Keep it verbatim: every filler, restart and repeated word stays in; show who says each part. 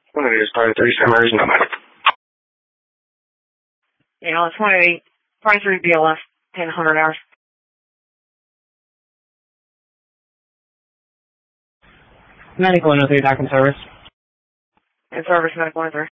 Speaker 1: one of these probably three summers.
Speaker 2: You know, it's one of the twenty-three B L S, ten hundred hours. Medical and three back in service. In service, medical and three.